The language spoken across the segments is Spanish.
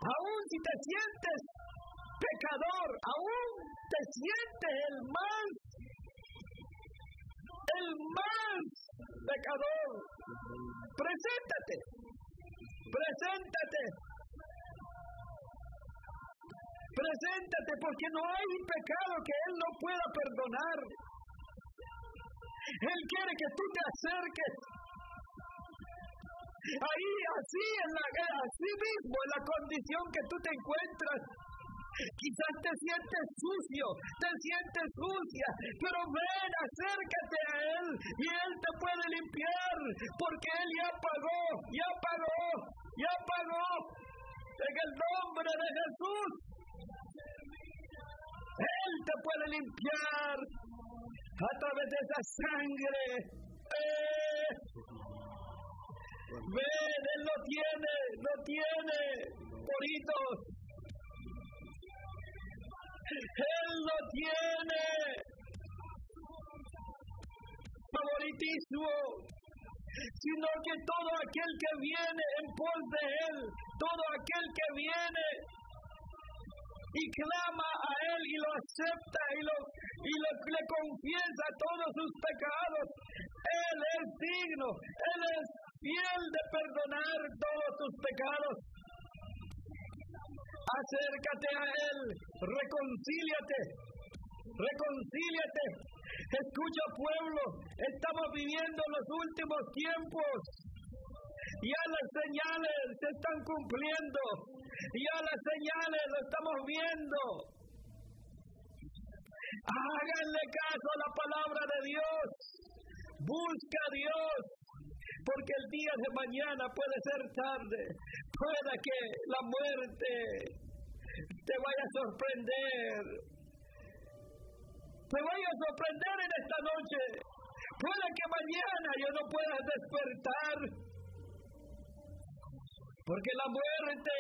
Aún si te sientes pecador, aún te sientes el más pecador, preséntate, porque no hay pecado que Él no pueda perdonar. Él quiere que tú te acerques. Ahí, así mismo, en la condición que tú te encuentras. Quizás te sientes sucio, te sientes sucia, pero ven, acércate a Él y Él te puede limpiar, porque Él ya pagó. En el nombre de Jesús, Él te puede limpiar a través de esa sangre. Ven, Él lo tiene, poritos. Él lo tiene. Favoritismo. Sino que todo aquel que viene en pos de Él, todo aquel que viene y clama a Él y lo acepta y le confiesa todos sus pecados, Él es digno, Él es fiel de perdonar todos tus pecados. Acércate a Él, reconcíliate. Escucha, pueblo, estamos viviendo los últimos tiempos. Ya las señales se están cumpliendo. Ya las señales lo estamos viendo. Háganle caso a la palabra de Dios. Busca a Dios. Porque el día de mañana puede ser tarde. Puede que la muerte te vaya a sorprender. Te vaya a sorprender en esta noche. Puede que mañana ya no puedas despertar. Porque la muerte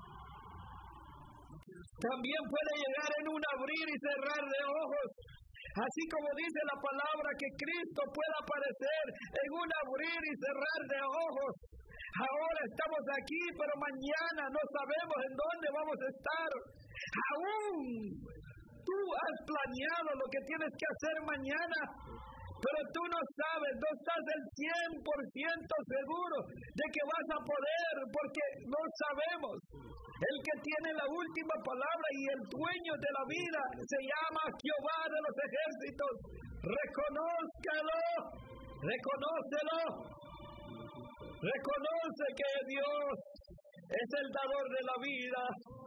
también puede llegar en un abrir y cerrar de ojos. Así como dice la palabra que Cristo puede aparecer en un abrir y cerrar de ojos. Ahora estamos aquí, pero mañana no sabemos en dónde vamos a estar. Aún tú has planeado lo que tienes que hacer mañana, pero tú no sabes, no estás del 100% seguro de que vas a poder, porque no sabemos. El que tiene la última palabra y el dueño de la vida se llama Jehová de los ejércitos. Reconózcalo, reconócelo. Reconoce que Dios es el dador de la vida.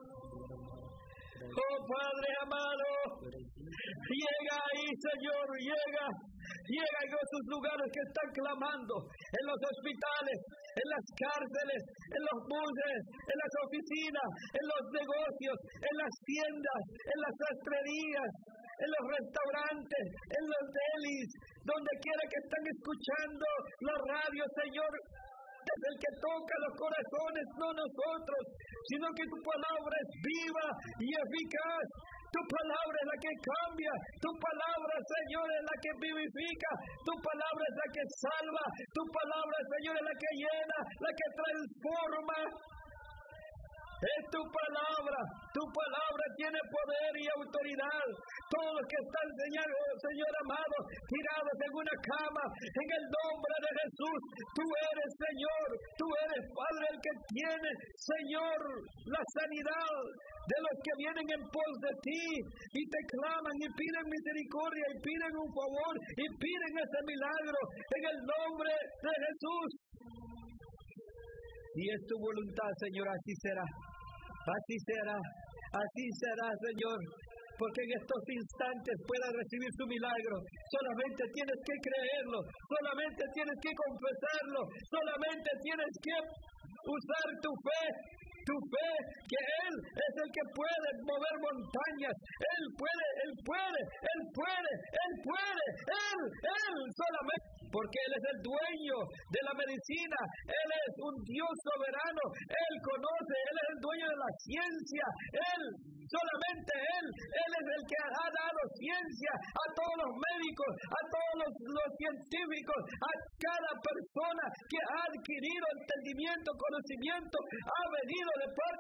Oh Padre amado, llega ahí, Señor, llega en esos lugares que están clamando, en los hospitales, en las cárceles, en los buses, en las oficinas, en los negocios, en las tiendas, en las sastrerías, en los restaurantes, en los delis, donde quiera que están escuchando la radio, Señor. Es el que toca los corazones, no nosotros, sino que tu palabra es viva y eficaz. Tu palabra es la que cambia, tu palabra, Señor, es la que vivifica, tu palabra es la que salva, tu palabra, Señor, es la que llena, la que transforma. Es tu palabra tiene poder y autoridad. Todos los que están, Señor amado, tirados en una cama, en el nombre de Jesús, tú eres, Señor, tú eres, Padre, el que tiene, Señor, la sanidad de los que vienen en pos de ti y te claman y piden misericordia y piden un favor y piden ese milagro en el nombre de Jesús. Y es tu voluntad, Señor, así será. Así será, Señor. Porque en estos instantes puedas recibir tu milagro. Solamente tienes que creerlo. Solamente tienes que confesarlo. Solamente tienes que usar tu fe. Tu fe, que Él es el que puede mover montañas. Él solamente. Porque Él es el dueño de la medicina. Él es un Dios soberano. Él conoce, Él es el dueño de la ciencia. Solamente Él es el que ha dado ciencia a todos los médicos, a todos los científicos, a cada persona que ha adquirido entendimiento, conocimiento, ha venido de parte